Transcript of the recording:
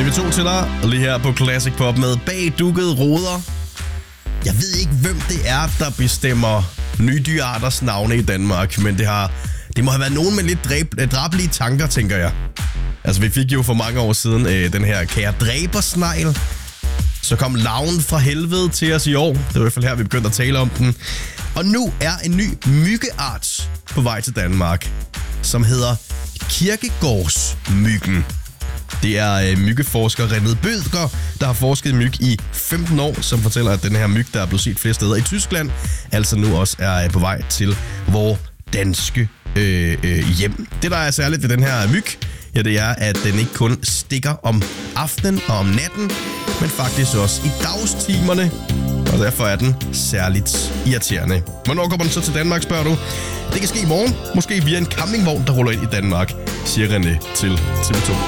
TV2 til dig, lige her på Classic Pop med Bag dukkede ruder. Jeg ved ikke, hvem det er, der bestemmer nye dyrearters navne i Danmark, men det må have været nogen med lidt drabelige tanker, tænker jeg. Altså, vi fik jo for mange år siden den her kære dræbersnegl. Så kom larven fra helvede til os i år. Det var i hvert fald her, vi begyndte at tale om den. Og nu er en ny myggeart på vej til Danmark, som hedder kirkegårdsmyggen. Det er myggeforsker René Bødker, der har forsket i myg i 15 år, som fortæller, at den her myg, der er blevet set flere steder i Tyskland, altså nu også er på vej til vores danske hjem. Det, der er særligt ved den her myg, ja, det er, at den ikke kun stikker om aftenen og om natten, men faktisk også i dagstimerne, og derfor er den særligt irriterende. Hvornår kommer den så til Danmark, spørger du? Det kan ske i morgen, måske via en campingvogn, der ruller ind i Danmark, siger René til TV2.